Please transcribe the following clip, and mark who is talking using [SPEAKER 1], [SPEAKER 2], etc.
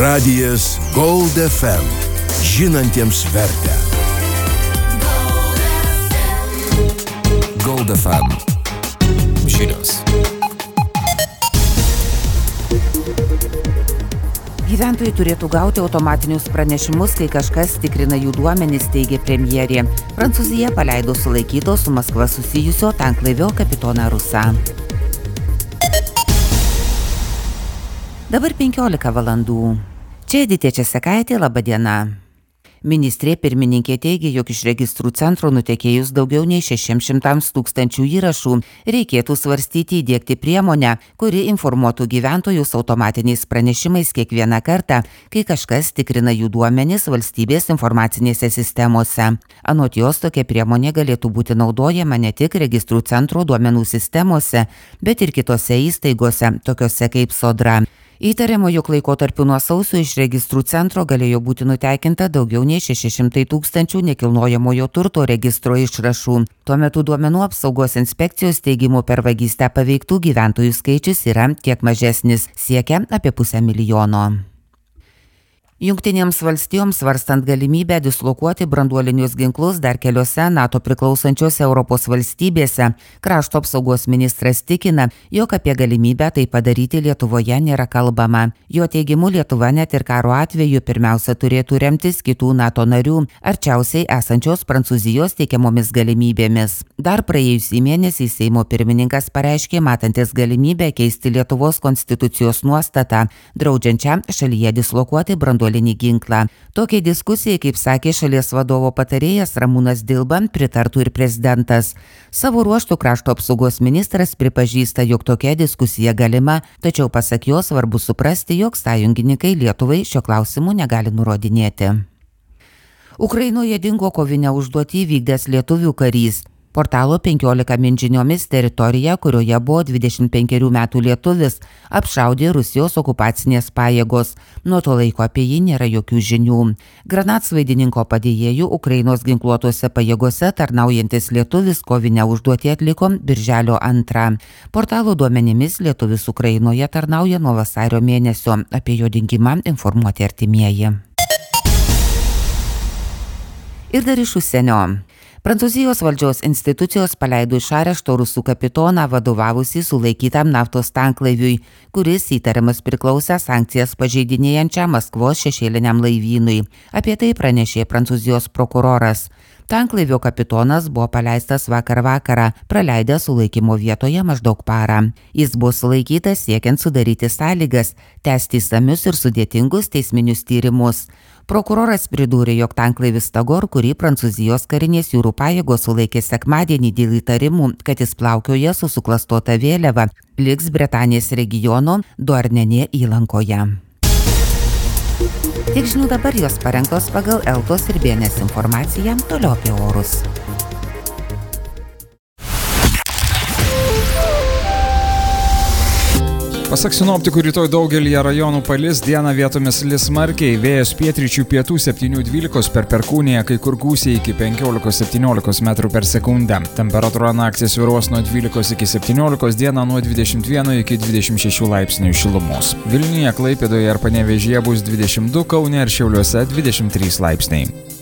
[SPEAKER 1] Radijas Gold FM. Žinantiems vertę. Gold FM. Žinios.
[SPEAKER 2] Gyventojai turėtų gauti automatinius pranešimus, kai kažkas tikrina jų duomenis, teigė premjerė. Prancūzija paleido sulaikyto su Maskva susijusio tanklaivio kapitoną Rusą. Dabar 15 valandų. Čia Edita Česekaitė, laba diena. Ministrė pirmininkė teigė, jog iš registrų centro nutekėjus daugiau nei 600 tūkstančių įrašų reikėtų svarstyti įdiegti priemonę, kuri informuotų gyventojus automatiniais pranešimais kiekvieną kartą, kai kažkas tikrina jų duomenis valstybės informacinėse sistemose. Anot jos, tokia priemonė galėtų būti naudojama ne tik registrų centro duomenų sistemose, bet ir kitose įstaigose, tokiose kaip Sodra. Įtariamo, jog laikotarpiu nuo sausio iš registrų centro galėjo būti nutekinta daugiau nei 600 tūkstančių nekilnojamojo turto registro išrašų. Tuo metu duomenų apsaugos inspekcijos teigimu per vagystę paveiktų gyventojų skaičius yra kiek mažesnis, siekia apie 500 000. Jungtinėms valstijoms svarstant galimybę dislokuoti branduolinius ginklus dar keliose NATO priklausančiose Europos valstybėse, krašto apsaugos ministras tikina, jog apie galimybę tai padaryti Lietuvoje nėra kalbama. Jo teigimu, Lietuva net ir karo atveju pirmiausia turėtų remtis kitų NATO narių, arčiausiai esančios Prancūzijos teikiamomis galimybėmis. Dar praėjusį mėnesį Seimo pirmininkas pareiškė matantis galimybę keisti Lietuvos konstitucijos nuostatą, draudžiančią šalyje dislokuoti branduolinį ginklą. Tokiai diskusijai, kaip sakė šalies vadovo patarėjas Ramūnas Dilba, pritartų ir prezidentas. Savo ruožtų krašto apsaugos ministras pripažįsta, jog tokia diskusija galima, tačiau pasak jo svarbu suprasti, jog sąjungininkai Lietuvai šio klausimu negali nurodinėti. Ukrainoje dingo kovinę užduotį vykdęs lietuvių karys. Portalo 15 min žiniomis teritorija, kurioje buvo 25 metų lietuvis, apšaudė Rusijos okupacinės pajėgos. Nuo to laiko apie jį nėra jokių žinių. Granatsvaidininko padėjėjų Ukrainos ginkluotose pajėgose tarnaujantis lietuvis kovinę užduotį atliko birželio 2. Portalo duomenimis lietuvis Ukrainoje tarnauja nuo vasario mėnesio. Apie jo dingimą informuoti artimieji. Ir dar iš užsienio. Prancūzijos valdžios institucijos paleido iš arešto rusų kapitoną vadovavusį sulaikytam naftos tanklaiviui, kuris įtariamas priklausė sankcijas pažeidinėjančiam Maskvos šešėliniam laivynui. Apie tai pranešė Prancūzijos prokuroras. Tanklaivio kapitonas buvo paleistas vakar vakarą, praleidęs sulaikymo vietoje maždaug parą. Jis buvo sulaikytas siekiant sudaryti sąlygas, tęsti išsamius ir sudėtingus teisminius tyrimus. Prokuroras pridūrė, jog tanklaivis Tagor, kurį Prancūzijos karinės jūrų pajėgos sulaikė sekmadienį dėl įtarimų, kad jis plaukioja su suklastota vėliava, liks Bretanės regiono Duarnenė įlankoje. Tiek žinių dabar, jos parengtos pagal Eltos ir Bėnės informaciją, toliau apie orus.
[SPEAKER 3] Pasak sinoptikų, rytoj daugelyje rajonų palis, dieną vietomis lis smarkiai, vėjas pietryčių pietų 7–12 per perkūniją, kai kur gūsiai iki 15–17 metrų per sekundę. Temperatūra naktį svyruos nuo 12 iki 17, dieną nuo 21 iki 26 laipsnių šilumos. Vilniuje, Klaipėdoje ir Panevėžyje bus 22, Kaune ir Šiauliuose 23 laipsniai.